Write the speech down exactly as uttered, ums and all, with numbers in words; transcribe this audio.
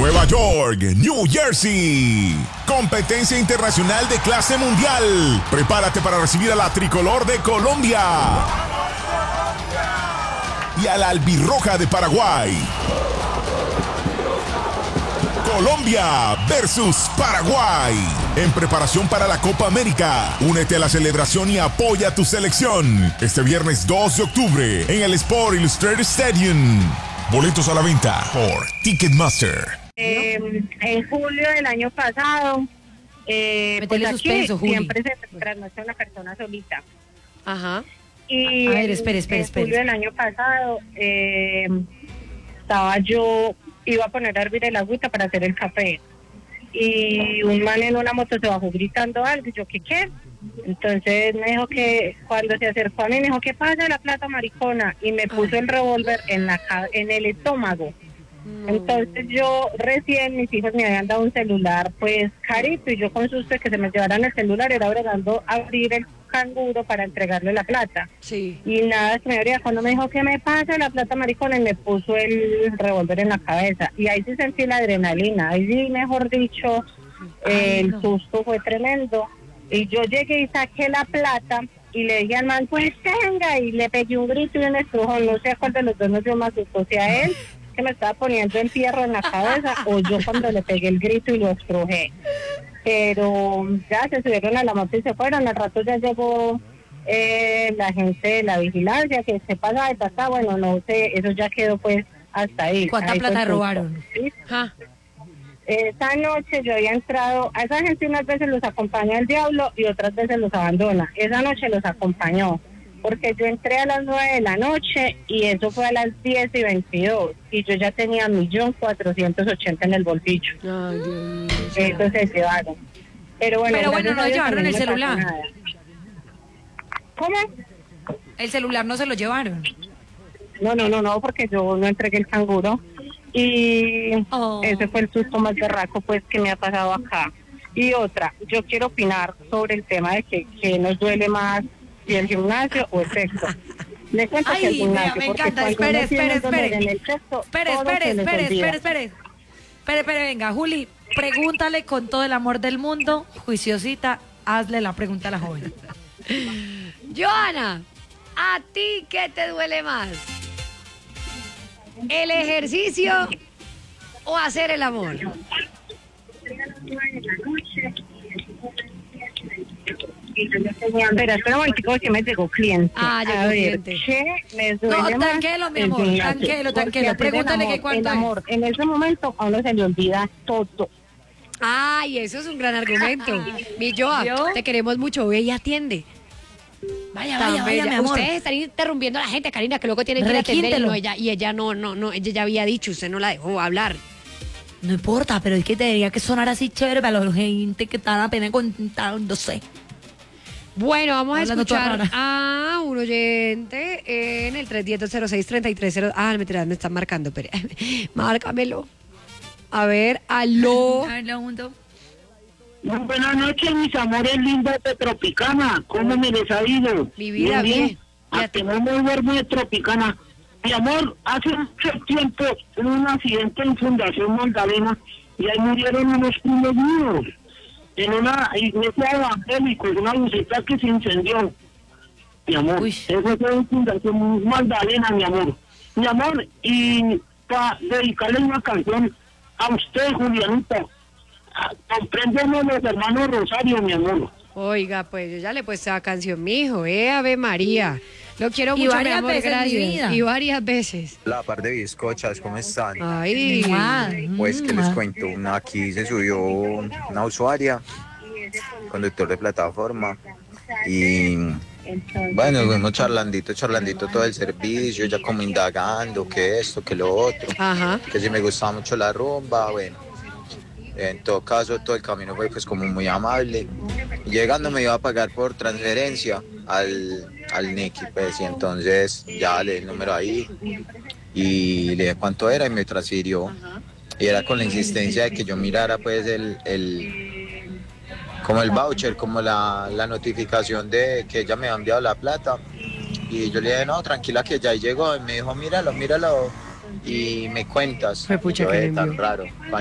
Nueva York, New Jersey. Competencia internacional de clase mundial. Prepárate para recibir a la tricolor de Colombia y a la albirroja de Paraguay. Colombia versus Paraguay. En preparación para la Copa América. Únete a la celebración y apoya a tu selección. Este viernes dos de octubre en el Sport Illustrated Stadium. Boletos a la venta por Ticketmaster. Eh, en julio del año pasado, eh, pues aquí suspenso, Juli. siempre se trasnocha una persona solita. Ajá. Y A ver, espere, espere, en espere. julio del año pasado, eh, estaba yo, iba a poner a hervir el agüita para hacer el café. Y un man en una moto se bajó gritando algo, y yo, ¿qué qué? Entonces me dijo que, cuando se acercó a mí, me dijo, ¿qué pasa la plata, maricona? Y me puso el revólver en la ca- en el estómago. No. Entonces yo recién, mis hijos me habían dado un celular pues carito, y yo con susto de que se me llevaran el celular era bregando a abrir el canguro para entregarle la plata. Sí. Y nada, se me abría cuando me dijo, ¿qué me pasa la plata, maricona? Y me puso el revólver en la cabeza. Y ahí sí sentí la adrenalina, ahí sí, mejor dicho, eh, el susto fue tremendo. Y yo llegué y saqué la plata y le dije al man, pues tenga, y le pegué un grito y un estrujón. No sé a cuál de los dos nos dio más susto, si a él, que me estaba poniendo el fierro en la cabeza, o yo cuando le pegué el grito y lo estrujé. Pero ya se subieron a la moto y se fueron. Al rato ya llegó eh, la gente de la vigilancia, que se pasa de pasada, bueno, no sé, eso ya quedó pues hasta ahí. ¿Cuánta Ahí plata fue todo. robaron? ¿Sí? Ja. Esa noche yo había entrado, a esa gente unas veces los acompaña el diablo y otras veces los abandona. Esa noche los acompañó, porque yo entré a las nueve de la noche y eso fue a las diez y veintidós, y yo ya tenía un millón cuatrocientos ochenta en el bolsillo. Ay, Dios mío. Eso se llevaron. Pero bueno, Pero bueno, gracias no a Dios llevaron a mí el no me pasó celular. nada. ¿Cómo? El celular no se lo llevaron. No, no, no, no, porque yo no entregué el canguro. Y Oh. ese fue el susto más berraco pues que me ha pasado acá. Y otra, yo quiero opinar sobre el tema de que, que nos duele más, si el gimnasio o el sexo. Le cuento que el Ay, gimnasio, vea, me porque encanta. cuando Espere, uno tiene espere, dolor espere. en el sexo, Espere, todo espere, se les espere, olvida. espere, espere. Espere, espere, venga, Juli, pregúntale con todo el amor del mundo, juiciosita, hazle la pregunta a la joven. Joana, ¿a ti qué te duele más? ¿El ejercicio o hacer el amor? Espera, espera un momentico que me llegó cliente. Ah, llegó a ver, cliente. ¿qué les duele No, más tranquilo, mi el amor, gimnasio? tranquilo, Porque tranquilo. hacer Pregúntale el que amor, cuánto el es. amor, en ese momento a uno se le olvida todo. Ay, eso es un gran argumento. Mi Joa, ¿Vio? te queremos mucho, ve y atiende. Vaya, Tan vaya, vaya, bella. mi amor. Ustedes están interrumpiendo a la gente, Karina, que luego tienen que ir a atender y, Requíntelo. no, ella, y ella no, no, no, ella ya había dicho, usted no la dejó hablar. No importa, pero es que tendría que sonar así chévere para la gente que está apenas contándose. Bueno, vamos a Hablando toda escuchar rara. a un oyente en el tres uno cero cero seis tres tres cero. Ah, mentira, me están marcando, pero márcamelo. A ver, aló. A ver, le pregunto. Muy buenas noches, mis amores lindos de Tropicana. ¿Cómo me les ha ido? Mi vida, bien. ¿Y a A ti? que no me duermo de Tropicana. Mi amor, hace mucho tiempo hubo un accidente en Fundación Magdalena y ahí murieron unos primos míos en una iglesia evangélica, en una buseta que se incendió. Mi amor, Uy. eso fue en Fundación Magdalena, mi amor. Mi amor, y para dedicarle una canción a usted, Julianita. Compréndeme los hermanos Rosario, mi amor. Oiga, pues yo ya le he puesto la canción, mi hijo, eh, Ave María. Lo quiero Y mucho, mi varias amor, veces, mi gracias. vida. Y varias veces. La par de bizcochas, ¿cómo están? Ay, Mua, Pues que les mua. cuento, una, aquí se subió una usuaria, conductor de plataforma, y bueno, fuimos charlandito, charlandito todo el servicio, ya como indagando, que esto, que lo otro, ajá. que si me gustaba mucho la rumba, bueno. En todo caso, todo el camino fue pues como muy amable. Llegando me iba a pagar por transferencia al, al Nicky, pues, y entonces ya le di el número ahí y le dije cuánto era y me transfirió. Y era con la insistencia de que yo mirara pues el, el como el voucher, como la, la notificación de que ella me había enviado la plata. Y yo le dije, no, tranquila que ya llegó. Y me dijo, míralo, míralo y me cuentas. Fue pucha Yo, que le "Eh, tan envió". raro.